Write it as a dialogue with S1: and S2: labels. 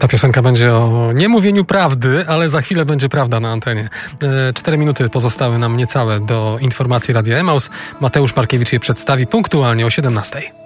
S1: Ta piosenka będzie o niemówieniu prawdy, ale za chwilę będzie prawda na antenie. 4 minuty pozostały nam niecałe do informacji Radia Emaus. Mateusz Markiewicz je przedstawi punktualnie o 17:00.